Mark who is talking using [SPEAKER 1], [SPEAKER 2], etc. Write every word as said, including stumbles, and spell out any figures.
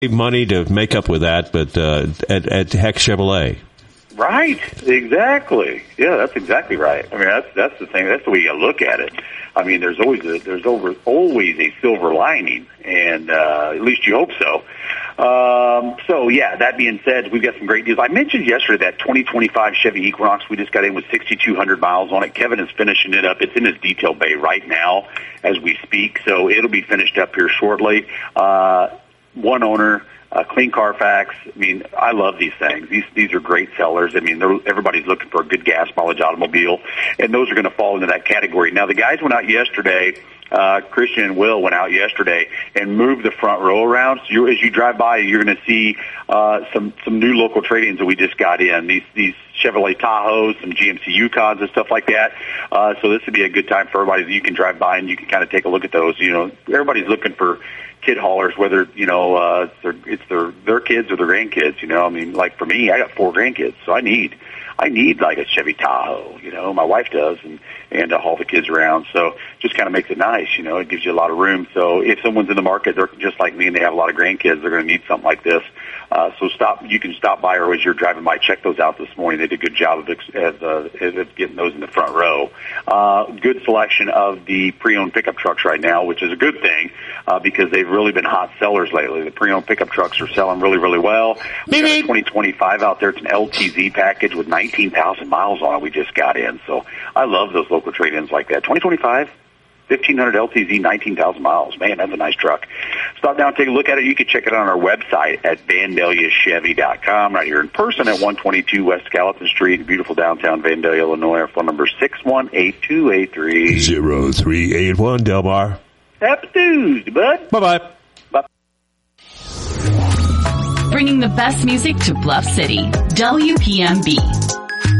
[SPEAKER 1] money to make up with that, but uh, at, at Heck Chevrolet.
[SPEAKER 2] Right, exactly. Yeah, that's exactly right. I mean, that's that's the thing. That's the way you look at it. I mean, there's always a, there's over always a silver lining, and uh, at least you hope so. Um, so yeah, that being said, we've got some great deals. I mentioned yesterday that twenty twenty-five Chevy Equinox we just got in with sixty-two hundred miles on it. Kevin is finishing it up. It's in his detail bay right now as we speak, so it'll be finished up here shortly. Uh, one owner. Uh, clean Carfax. I mean, I love these things. These these are great sellers. I mean, they're, everybody's looking for a good gas mileage automobile, and those are going to fall into that category. Now, the guys went out yesterday. Uh, Christian and Will went out yesterday and moved the front row around. So you, as you drive by, you're going to see uh, some some new local trade-ins that we just got in. These these Chevrolet Tahoes, some G M C Yukons, and stuff like that. Uh, so this would be a good time for everybody. You can drive by and you can kind of take a look at those. You know, everybody's looking for kid haulers, whether, you know, uh, it's their, it's their, their kids or their grandkids, you know. I mean, like for me, I got four grandkids, so I need, I need like a Chevy Tahoe, you know, my wife does, and, and to haul the kids around. So just kind of makes it nice, you know, it gives you a lot of room. So if someone's in the market, they're just like me and they have a lot of grandkids, they're going to need something like this. Uh, so stop, you can stop by, or as you're driving by, check those out this morning. They did a good job of, of, uh, of getting those in the front row. Uh, good selection of the pre-owned pickup trucks right now, which is a good thing, uh, because they've really been hot sellers lately. The pre-owned pickup trucks are selling really, really well. We got a twenty twenty-five out there. It's an L T Z package with nineteen thousand miles on it. We just got in. So I love those local trade-ins like that. twenty twenty-five, fifteen hundred L T Z, nineteen thousand miles. Man, that's a nice truck. Stop down and take a look at it. You can check it out on our website at vandalia chevy dot com. Right here in person at one twenty-two West Gallatin Street, beautiful downtown Vandalia, Illinois. Our phone number is six one eight, two eight three,
[SPEAKER 1] zero three eight one, Delmar.
[SPEAKER 2] Happy Tuesday, bud.
[SPEAKER 1] Bye-bye.
[SPEAKER 2] Bye.
[SPEAKER 3] Bringing the best music to Bluff City. W P M B.